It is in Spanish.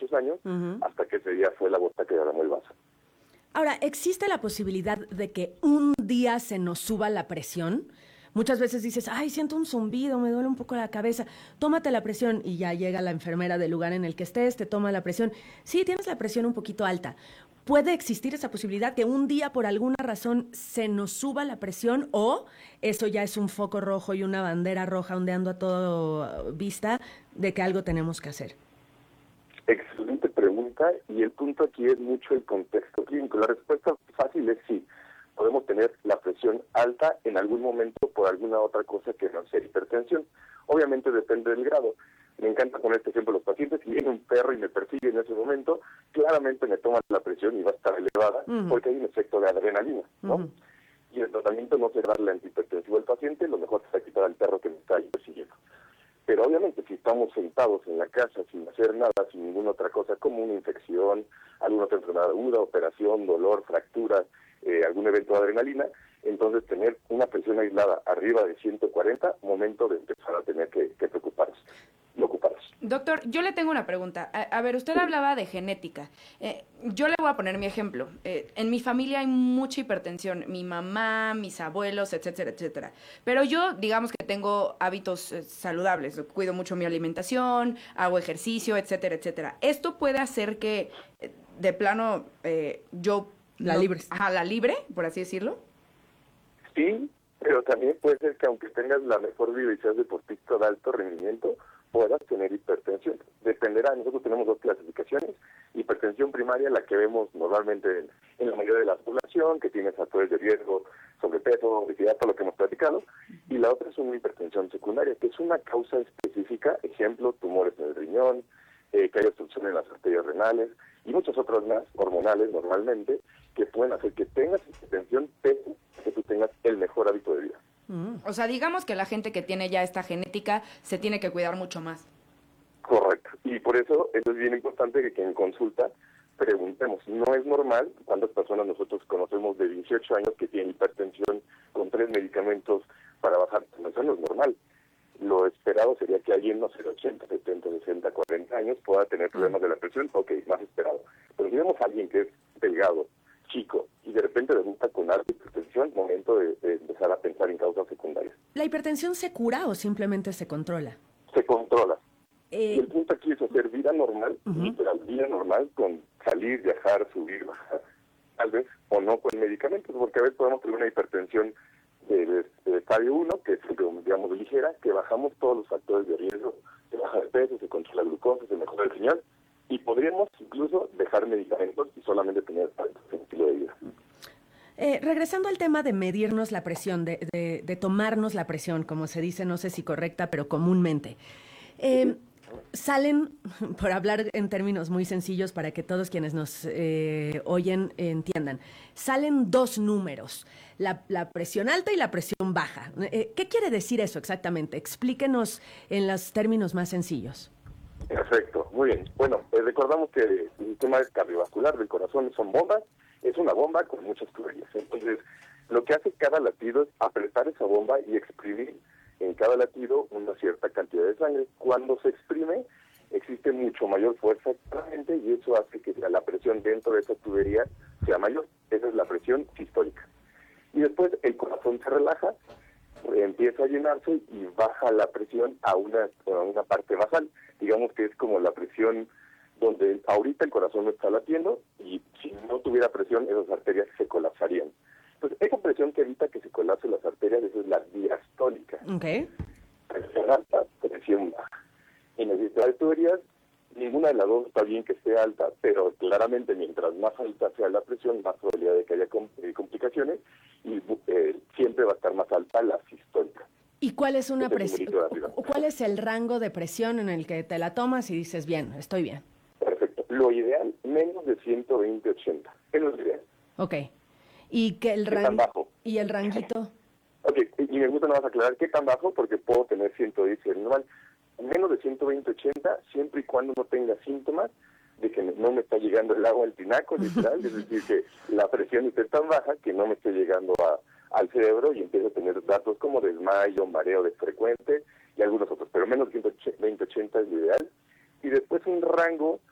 muchos años, hasta que ese día fue la gota que derramó el vaso. Ahora, ¿existe la posibilidad de que un día se nos suba la presión? Muchas veces dices, ay, siento un zumbido, me duele un poco la cabeza, tómate la presión, y ya llega la enfermera del lugar en el que estés, te toma la presión. Sí, tienes la presión un poquito alta. ¿Puede existir esa posibilidad que un día por alguna razón se nos suba la presión, o eso ya es un foco rojo y una bandera roja ondeando a toda vista de que algo tenemos que hacer? Excelente pregunta, y el punto aquí es mucho el contexto clínico. La respuesta fácil es sí. Podemos tener la presión alta en algún momento por alguna otra cosa que no sea hipertensión. Obviamente depende del grado. Me encanta poner este ejemplo a los pacientes. Si viene un perro y me persigue en ese momento, claramente me toman la presión y va a estar elevada porque hay un efecto de adrenalina, ¿no? Y el tratamiento no será darle antihipertensivo al paciente, lo mejor será quitar al perro que me está persiguiendo. Pero obviamente si estamos sentados en la casa sin hacer nada, sin ninguna otra cosa, como una infección, alguna otra enfermedad aguda, operación, dolor, fractura, algún evento de adrenalina, entonces tener una presión aislada arriba de 140, momento de empezar a tener que preocuparse y ocuparse. Doctor, yo le tengo una pregunta. A ver, usted hablaba de genética. Yo le voy a poner mi ejemplo. En mi familia hay mucha hipertensión. Mi mamá, mis abuelos, etcétera, etcétera. Pero yo, digamos que tengo hábitos saludables. Cuido mucho mi alimentación, hago ejercicio, etcétera, etcétera. ¿Esto puede hacer que, de plano, yo... La libres. Ajá, la libre, por así decirlo? Sí, pero también puede ser que aunque tengas la mejor vida y seas deportista de alto rendimiento, puedas tener hipertensión. Dependerá, nosotros tenemos dos clasificaciones: hipertensión primaria, la que vemos normalmente en la mayoría de la población, que tiene factores de riesgo, sobrepeso, obesidad, todo lo que hemos platicado, y la otra es una hipertensión secundaria, que es una causa específica, ejemplo, tumores en el riñón, que hay obstrucción en las arterias renales, y muchas otras más, hormonales normalmente, que pueden hacer que tengas hipertensión, pese a que tú tengas el mejor hábito de vida. O sea, digamos que la gente que tiene ya esta genética se tiene que cuidar mucho más. Correcto. Y por eso es bien importante que en consulta preguntemos. No es normal cuántas personas nosotros conocemos de 18 años que tienen hipertensión con 3 medicamentos para bajar. Eso no es normal. Lo esperado sería que alguien, no sé, de 80, 70, 60, 40 años pueda tener problemas de la presión. Ok, más esperado. Pero si vemos a alguien que es delgado, chico, y de repente debuta con alta hipertensión, momento de empezar a pensar en causas secundarias. ¿La hipertensión se cura o simplemente se controla? Se controla. Y el punto aquí es hacer vida normal, literal, vida normal, con salir, viajar, subir, bajar, tal vez, o no con medicamentos, porque a veces podemos tener una hipertensión de estadio 1, que es, digamos, ligera, que bajamos todos los factores de riesgo, se baja de peso, se controla la glucosa, se mejora el riñón, y podríamos incluso dejar medicamentos y solamente tener un estilo de vida. Regresando al tema de medirnos la presión, de tomarnos la presión, como se dice, no sé si correcta, pero comúnmente. Salen, por hablar en términos muy sencillos para que todos quienes nos oyen entiendan, salen dos números, la presión alta y la presión baja. ¿Qué quiere decir eso exactamente? Explíquenos en los términos más sencillos. Perfecto, muy bien. Bueno, recordamos que el sistema cardiovascular del corazón son bombas, es una bomba con muchas tuberías. Entonces, lo que hace cada latido es apretar esa bomba y exprimir en cada latido una cierta cantidad de sangre. Cuando se exprime, existe mucho mayor fuerza claramente, y eso hace que la presión dentro de esa tubería sea mayor. Esa es la presión sistólica. Y después el corazón se relaja, empieza a llenarse y baja la presión a una parte basal. Digamos que es como la presión donde ahorita el corazón no está latiendo, y si no tuviera presión, esas arterias se colapsarían. Entonces, esa presión que evita que se colapsen las arterias, esa es la diastólica. Okay. Presión alta, presión baja. En el sistema de tuberías, ninguna de las dos está bien que esté alta, pero claramente mientras más alta sea la presión, más probabilidad de que haya complicaciones, y siempre va a estar más alta la sistólica. ¿Y cuál es una presión? ¿Cuál es el rango de presión en el que te la tomas y dices, bien, estoy bien? Perfecto. Lo ideal, menos de 120/80. Es lo ideal. Ok. ¿Y que el tan bajo? ¿Y el ranguito? Ok, y me gusta nada más aclarar qué tan bajo, porque puedo tener 110 normal. Menos de 120/80, siempre y cuando no tenga síntomas de que no me está llegando el agua al tinaco, literal, es decir, que la presión esté tan baja que no me esté llegando al cerebro y empiezo a tener datos como desmayo, mareo frecuente y algunos otros, pero menos de 120/80 es lo ideal. Y después un rango